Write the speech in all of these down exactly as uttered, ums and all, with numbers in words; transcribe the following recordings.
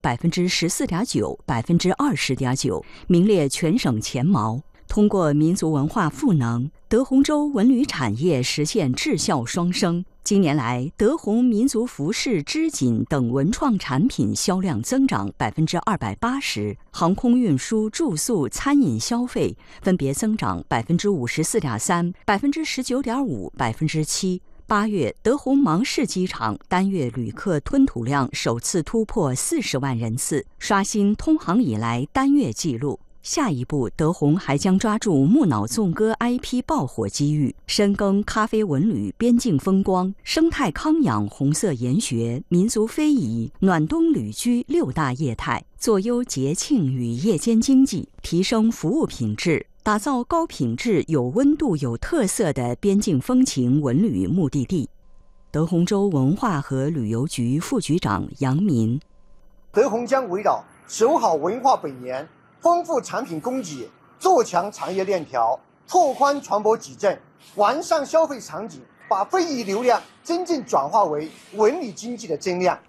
百分之十四点九、百分之二十点九，名列全省前茅。通过民族文化赋能，德宏州文旅产业实现质效双升。今年来，德宏民族服饰、织锦等文创产品销量增长百分之二百八十，航空运输、住宿、餐饮消费分别增长百分之五十四点三、百分之十九点五、百分之七。八月，德宏芒市机场单月旅客吞吐量首次突破四十万人次，刷新通航以来单月纪录。下一步，德宏还将抓住木脑纵歌 I P 爆火机遇，深耕咖啡文旅、边境风光、生态康养、红色研学、民族非遗、暖冬旅居六大业态，做优节庆与夜间经济，提升服务品质，打造高品质、有温度、有特色的边境风情文旅目的地。德宏州文化和旅游局副局长杨民： 德宏将围绕守好文化本源，丰富产品供给，做强产业链条，拓宽传播矩阵，完善消费场景，把非遗流量真正转化为文旅经济的增量。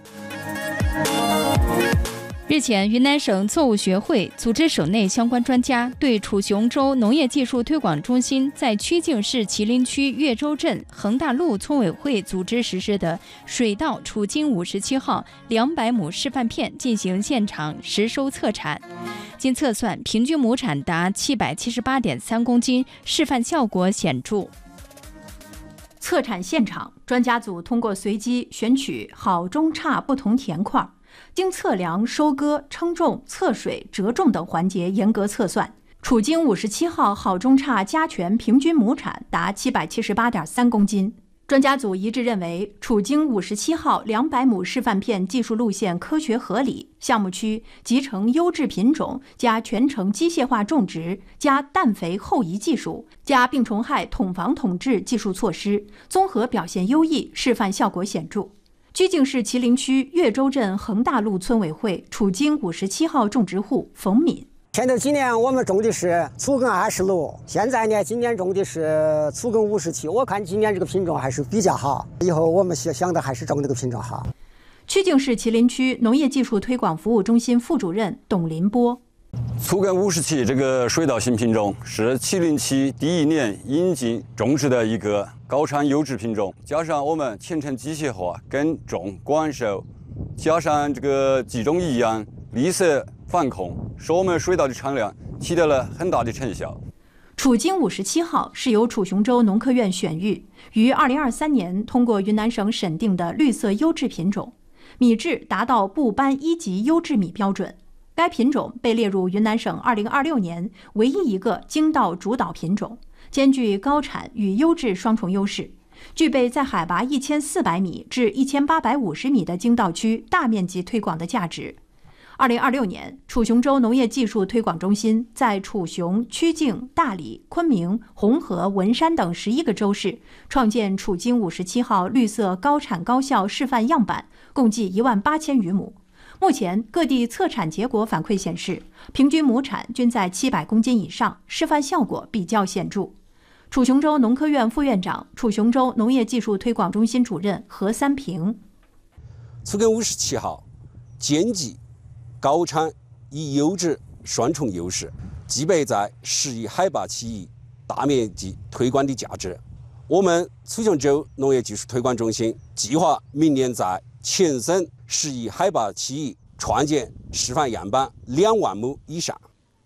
日前，云南省作物学会组织省内相关专家对楚雄州农业技术推广中心在曲靖市麒麟区岳州镇恒大路村委会组织实施的水稻楚金五十七号两百亩示范片进行现场实收测产。经测算，平均亩产达七百七十八点三公斤，示范效果显著。 测产现场，专家组通过随机选取好、中、差不同田块，经测量、收割、称重、测水、折重等环节严格测算，楚金五十七号好、中、差加权平均亩产达七百七十八点三公斤。专家组一致认为，楚金五十七号两百亩示范片技术路线科学合理，项目区集成优质品种加全程机械化种植加氮肥后移技术加病虫害统防统治技术措施，综合表现优异，示范效果显著。曲靖市麒麟区岳州镇恒大路村委会楚金五十七号种植户冯敏： 前头几年我们种的是粗耕二十六，现在呢，今年种的是粗耕五十七。我看今年这个品种还是比较好，以后我们想的还是种这个品种好。 曲靖市麒麟区农业技术推广服务中心副主任董林波： 粗耕五十七这个水稻新品种是麒麟区第一年引进种植的一个高产优质品种，加上我们全程机械化耕种管收，加上这个集中营养、绿色防控，使我们水稻的产量取得了很大的成效。 楚金五十七号是由楚雄州农科院选育，于二零二三年通过云南省审定的绿色优质品种，米质达到部班一级优质米标准。该品种被列入云南省二零二六年唯一一个经稻主导品种，兼具高产与优质双重优势，具备在海拔一千四百米至一千八百五十米的经稻区大面积推广的价值。二零二六年，楚雄州农业技术推广中心在楚雄、曲靖、大理、昆明、红河、文山等十一个州市创建楚金五十七号绿色高产高效示范样板，共计一万八千余亩。目前各地测产结果反馈显示，平均亩产均在七百公斤以上，示范效果比较显著。楚雄州农科院副院长、楚雄州农业技术推广中心主任何三平： 粗耕五十七号兼具高产与优质双重优势，具备在适宜海拔区域大面积推广的价值。我们楚雄州农业技术推广中心计划明年在全省适宜海拔区域创建示范样板两万亩以上。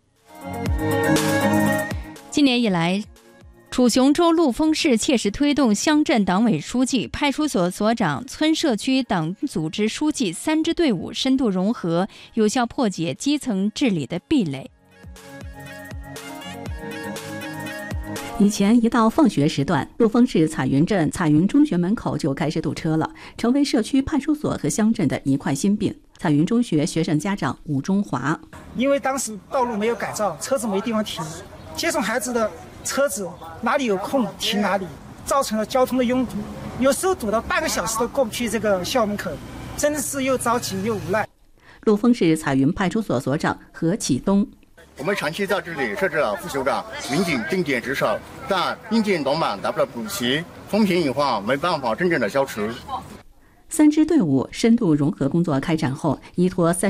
今年以来，楚雄州陆丰市切实推动乡镇党委书记、派出所所长、村社区党组织书记三支队伍深度融合，有效破解基层治理的壁垒。 以前一到放学时段，陆丰市彩云镇彩云中学门口就开始堵车了，成为社区派出所和乡镇的一块心病。彩云中学学生家长吴中华： 因为当时道路没有改造，车子没地方停，接送孩子的车子哪里有空停哪里，造成了交通的拥堵，有时候堵到半个小时都过不去这个校门口，真的是又着急又无奈。 陆丰市彩云派出所所长何启东： 我们长期在这里设置了副所长、民警定点值守，但应急挡板达不到补齐，风评隐患没办法真正的消除。 三支队伍深度融合工作开展后，依托三